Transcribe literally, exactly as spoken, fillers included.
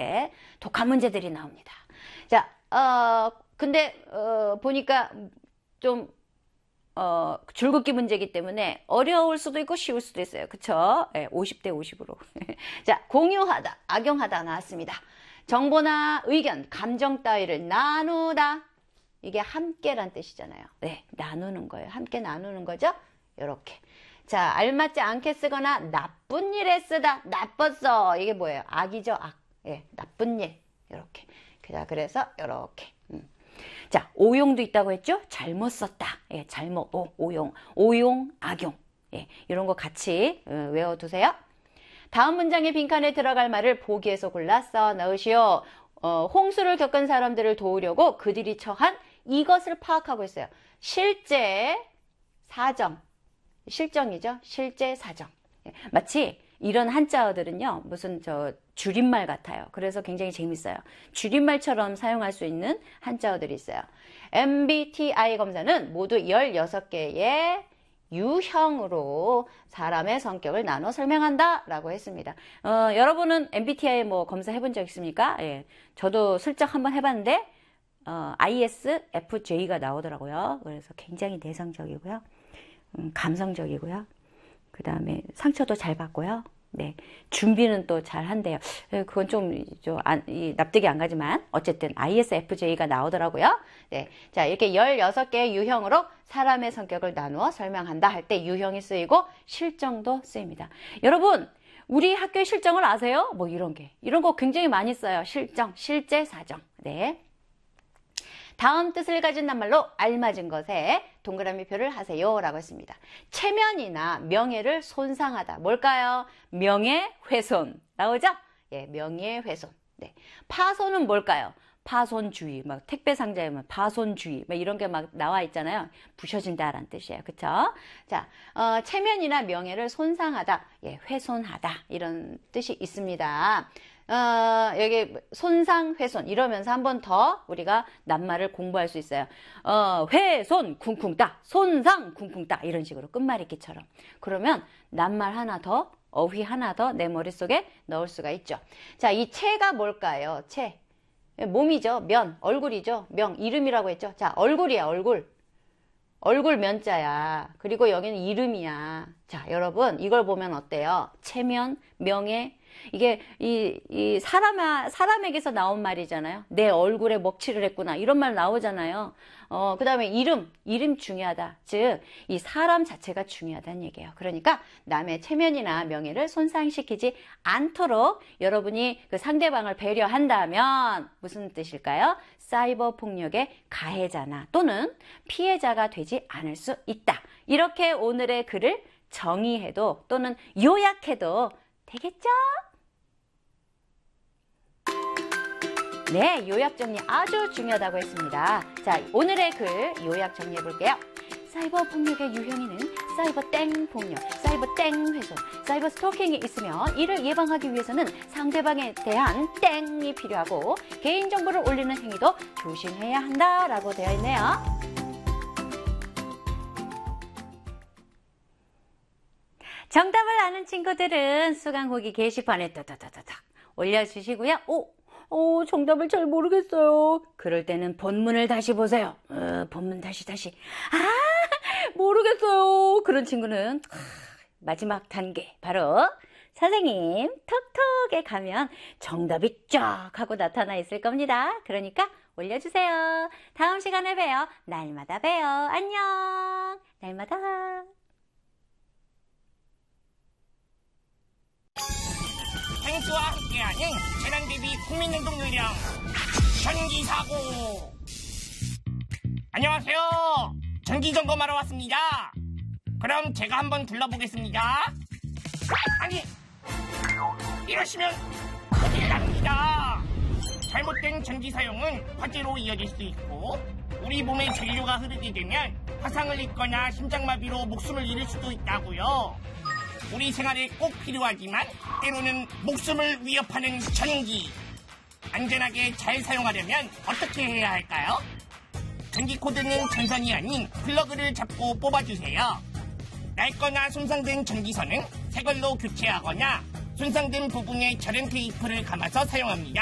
이렇게 독한 문제들이 나옵니다. 자, 어, 근데 어, 보니까 좀 어, 줄긋기 문제이기 때문에 어려울 수도 있고 쉬울 수도 있어요. 그쵸? 네, 오십 대 오십으로. 자, 공유하다, 악용하다 나왔습니다. 정보나 의견, 감정 따위를 나누다. 이게 함께란 뜻이잖아요. 네, 나누는 거예요. 함께 나누는 거죠? 요렇게. 자, 알맞지 않게 쓰거나 나쁜 일에 쓰다. 나빴어. 이게 뭐예요? 악이죠, 악. 예, 나쁜 일. 요렇게. 자, 그래서 요렇게. 음. 자, 오용도 있다고 했죠? 잘못 썼다. 예, 잘못, 오, 오용. 오용, 악용. 예, 이런 거 같이 어, 외워두세요. 다음 문장의 빈칸에 들어갈 말을 보기에서 골라 써 넣으시오. 어, 홍수를 겪은 사람들을 도우려고 그들이 처한 이것을 파악하고 있어요. 실제 사정. 실정이죠. 실제 사정. 예, 마치 이런 한자어들은요, 무슨 저 줄임말 같아요. 그래서 굉장히 재밌어요. 줄임말처럼 사용할 수 있는 한자어들이 있어요. 엠비티아이 검사는 모두 열여섯 개의 유형으로 사람의 성격을 나눠 설명한다 라고 했습니다. 어, 여러분은 엠비티아이 뭐 검사 해본 적 있습니까? 예, 저도 슬쩍 한번 해봤는데 어, 아이에스에프제이가 나오더라고요. 그래서 굉장히 내성적이고요. 음, 감성적이고요. 그 다음에 상처도 잘 받고요. 네, 준비는 또 잘 한대요. 그건 좀, 좀 안, 이, 납득이 안 가지만 어쨌든 아이에스에프제이가 나오더라고요. 네, 자 이렇게 열여섯 개의 유형으로 사람의 성격을 나누어 설명한다 할 때 유형이 쓰이고 실정도 쓰입니다. 여러분, 우리 학교의 실정을 아세요? 뭐 이런 게, 이런 거 굉장히 많이 써요. 실정, 실제, 사정. 네. 다음 뜻을 가진 낱말로 알맞은 것에 동그라미표를 하세요 라고 했습니다. 체면이나 명예를 손상하다. 뭘까요? 명예훼손. 나오죠? 예, 명예훼손. 네. 파손은 뭘까요? 파손주의. 막 택배 상자에 막 파손주의. 막 이런 게 막 나와 있잖아요. 부셔진다라는 뜻이에요. 그쵸? 자, 어, 체면이나 명예를 손상하다. 예, 훼손하다. 이런 뜻이 있습니다. 어, 여기 손상, 훼손 이러면서 한 번 더 우리가 낱말을 공부할 수 있어요. 어, 훼손, 쿵쿵 따, 손상, 쿵쿵 따 이런 식으로 끝말잇기처럼. 그러면 낱말 하나 더, 어휘 하나 더 내 머릿속에 넣을 수가 있죠. 자, 이 체가 뭘까요? 체. 몸이죠. 면, 얼굴이죠. 명, 이름이라고 했죠. 자, 얼굴이야, 얼굴. 얼굴 면자야. 그리고 여기는 이름이야. 자, 여러분 이걸 보면 어때요? 체면, 명예. 이게 이, 이 사람, 사람에게서 나온 말이잖아요. 내 얼굴에 먹칠을 했구나. 이런 말 나오잖아요. 어, 그 다음에 이름, 이름 중요하다. 즉, 이 사람 자체가 중요하다는 얘기예요. 그러니까 남의 체면이나 명예를 손상시키지 않도록 여러분이 그 상대방을 배려한다면 무슨 뜻일까요? 사이버 폭력의 가해자나 또는 피해자가 되지 않을 수 있다. 이렇게 오늘의 글을 정의해도 또는 요약해도 되겠죠? 네, 요약 정리 아주 중요하다고 했습니다. 자, 오늘의 글 요약 정리해 볼게요. 사이버 폭력의 유형에는 사이버 땡 폭력, 사이버 땡 훼손, 사이버 스토킹이 있으며 이를 예방하기 위해서는 상대방에 대한 땡이 필요하고 개인정보를 올리는 행위도 조심해야 한다라고 되어 있네요. 정답을 아는 친구들은 수강 후기 게시판에 따다다다닥 올려주시고요. 오, 오, 정답을 잘 모르겠어요. 그럴 때는 본문을 다시 보세요. 어, 본문 다시 다시. 아, 모르겠어요. 그런 친구는 마지막 단계 바로 선생님 톡톡에 가면 정답이 쫙 하고 나타나 있을 겁니다. 그러니까 올려주세요. 다음 시간에 봬요. 날마다 봬요. 안녕. 날마다. 탱스와 함께하는 재난대비 국민행동 요령 전기사고. 안녕하세요. 전기점검하러 왔습니다. 그럼 제가 한번 둘러보겠습니다. 아니, 이러시면 큰일 납니다. 잘못된 전기 사용은 화재로 이어질 수 있고 우리 몸에 전류가 흐르게 되면 화상을 입거나 심장마비로 목숨을 잃을 수도 있다고요. 우리 생활에 꼭 필요하지만 때로는 목숨을 위협하는 전기. 안전하게 잘 사용하려면 어떻게 해야 할까요? 전기 코드는 전선이 아닌 플러그를 잡고 뽑아주세요. 낡거나 손상된 전기선은 새 걸로 교체하거나 손상된 부분에 절연 테이프를 감아서 사용합니다.